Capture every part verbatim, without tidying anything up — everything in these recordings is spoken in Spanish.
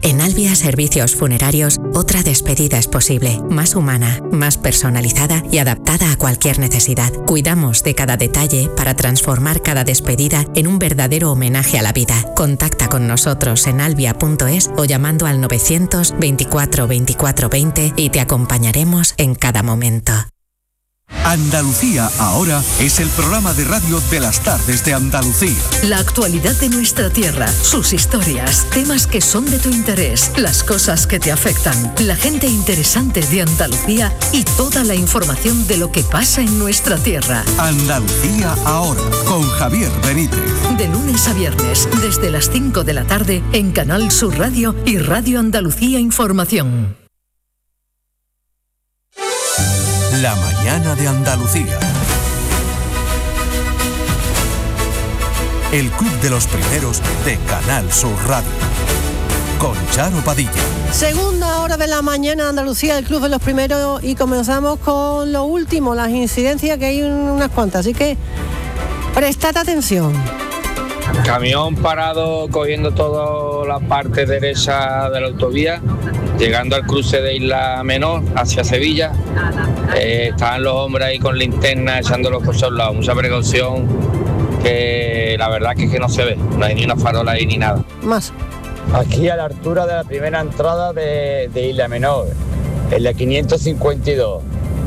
En Albia Servicios Funerarios, otra despedida es posible, más humana, más personalizada y adaptada a cualquier necesidad. Cuidamos de cada detalle para transformar cada despedida en un verdadero homenaje a la vida. Contacta con nosotros en albia punto es o llamando al novecientos veinticuatro veinticuatro veinte y te acompañaremos en cada momento. Andalucía Ahora es el programa de radio de las tardes de Andalucía. La actualidad de nuestra tierra, sus historias, temas que son de tu interés, las cosas que te afectan, la gente interesante de Andalucía y toda la información de lo que pasa en nuestra tierra. Andalucía Ahora, con Javier Benítez. De lunes a viernes, desde las cinco de la tarde, en Canal Sur Radio y Radio Andalucía Información. La mañana de Andalucía. El club de los primeros de Canal Sur Radio. Con Charo Padilla. Segunda hora de la mañana de Andalucía, el club de los primeros, y comenzamos con lo último, las incidencias, que hay unas cuantas, así que prestad atención. Camión parado cogiendo toda la parte derecha de la autovía, llegando al cruce de Isla Menor hacia Sevilla. Eh, estaban los hombres ahí con linterna echándolos por todos lados. Mucha precaución, que la verdad que es que no se ve, no hay ni una farola ahí ni nada. Más. Aquí a la altura de la primera entrada de, de Isla Menor, en la quinientos cincuenta y dos.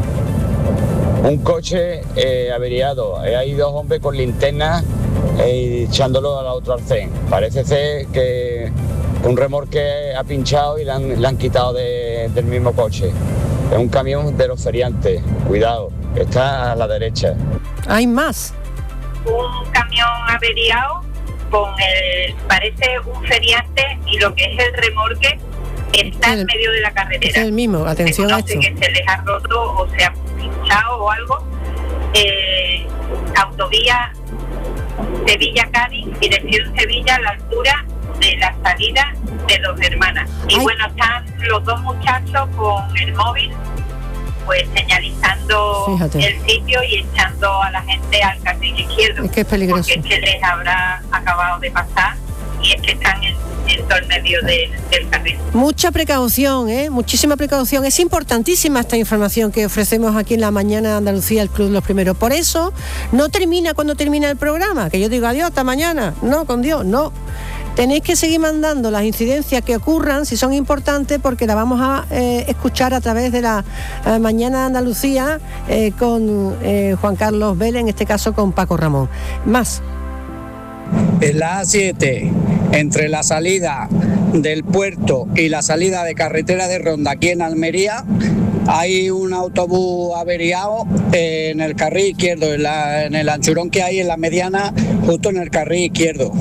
Un coche eh, averiado, eh, hay dos hombres con linternas eh, echándolo a la otra arcén. Parece ser que un remolque ha pinchado y le han, le han quitado de, del mismo coche. Es un camión de los feriantes, cuidado, está a la derecha. Hay más. Un camión averiado con el, parece un feriante, y lo que es el remolque está el, en medio de la carretera. Es el mismo, atención no a esto. No sé que se les ha roto o se ha pinchado o algo. Eh, autovía Sevilla-Cádiz, dirección Sevilla, a la altura de la salida de Dos Hermanas. Y Ay. bueno, están los dos muchachos con el móvil, pues señalizando Fíjate. el sitio y echando a la gente al carril izquierdo. Es que es peligroso. Porque es que les habrá acabado de pasar y es que están en, en todo el medio de, del carril. Mucha precaución, ¿eh? Muchísima precaución. Es importantísima esta información que ofrecemos aquí en la mañana de Andalucía, el Club de los Primeros. Por eso no termina cuando termina el programa, que yo digo adiós, hasta mañana. No, con Dios, no. Tenéis que seguir mandando las incidencias que ocurran, si son importantes, porque la vamos a eh, escuchar a través de la eh, Mañana de Andalucía eh, con eh, Juan Carlos Vélez, en este caso con Paco Ramón. Más. En la A siete, entre la salida del puerto y la salida de carretera de Ronda, aquí en Almería, hay un autobús averiado eh, en el carril izquierdo, en, la, en el anchurón que hay en la mediana, justo en el carril izquierdo.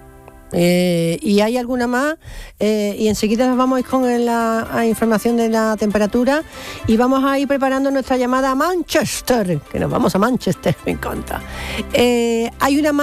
Eh, y hay alguna más, eh, y enseguida nos vamos a ir con la a información de la temperatura y vamos a ir preparando nuestra llamada a Manchester, que nos vamos a Manchester, me encanta. Eh, hay una más.